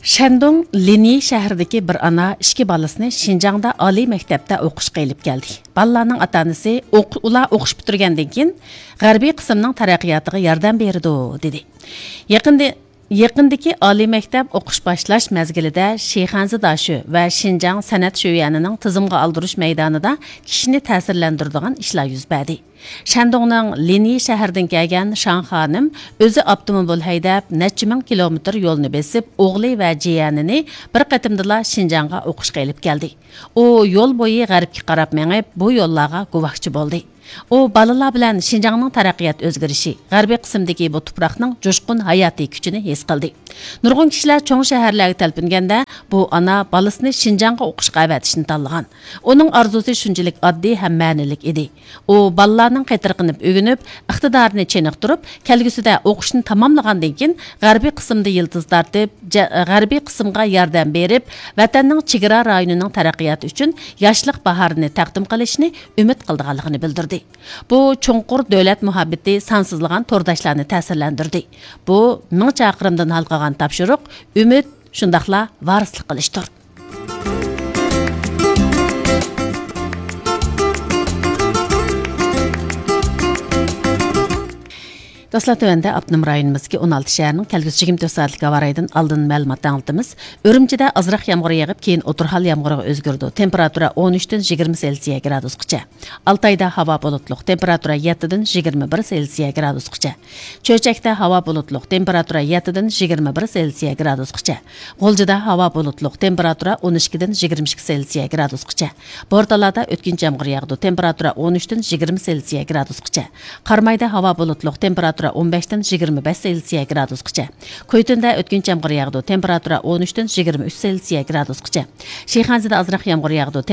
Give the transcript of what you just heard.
Shandong Linyi shahridagi bir ana ikki bolasini Xinjiangda oliy maktabda o'qishga elib keldi. Balalarning ota-onasi ular o'qish bitirgandan keyin g'arbiy qismning taraqqiyotiga yordam berdi, dedi. Yaqindagi oliy maktab o'qish boshlash mezgilida Shixanzi Dashu va Xinjiang san'at sho'yanining tizimga aldirish maydonida kishini ta'sirlantiradigan ishlar yuz berdi. Shandongning Linyi shahridan kelgan Shang xonim o'zi avtomobil haydab necha ming kilometr yo'lni besib, o'g'li va jiyanini bir qatimdala Xinjiangga o'qishga elib keldi. U yo'l bo'yi g'arbga qarab mengib, bu yo'llarga guvohchi bo'ldi. O balalar bilan Xinjiangning taraqqiyot o'zgarishi, g'arbiy qismdagi bu tuproqning jo'shqin hayotiy kuchini his qildi. Nurg'un kishilar cho'ng shaharlarga talpinganda, bu ana balasini Xinjiangga o'qishga avatishni tanlagan. Uning orzusi shunchalik oddiy ham ma'nilik edi. U balalarning qaytarqinib o'ginib, iqtidorini cheniqtirib, kelgusida o'qishni tamomlagandan keyin g'arbiy qismda yildiz tortib, g'arbiy qismga yordam berib, vatanning chegara rayonining taraqqiyoti uchun yoshlik bahorini taqdim qilishni umid qilganligini bildirdi. Bu cho'nqur davlat muhabbati sansizlagan to'rdoshlarni ta'sirlantirdi. Bu ming chaqirimdan halqagan topshiriq, umid shundaqla varislik qilishdir. Dostlar, tövəndə Abnum rayonumuzki 16 şəhərinin kəlgüsü 24 saatlik avaraydan aldın məlumat anlatımız. Örümcüdə azraq yağmur yağıb, keyin oturhal yağmurğa özgürdü. Temperatura 13-dən 20 Selsiya gradusqacha. Altayda hava bulutluq, temperatura 7-dən 21 Selsiya gradusqacha. Çöçəkdə hava bulutluq, temperatura 7-dən 21 Selsiya gradusqacha. Qolcuda hava bulutluq, temperatura 12-dən 22 Selsiya gradusqacha. Bortalarda ötkünç yağmur yağdı, temperatura 13-dən 20 Selsiya gradusqacha. Qarmayda hava bulutluq, temperatura 15-dən 25 Selsiya gradusqacha. Koytunda ötkünç yağmur yağdı, temperatura 13-dən 23 Selsiya gradusqacha. Şixanzida azraq yağmur yağdı,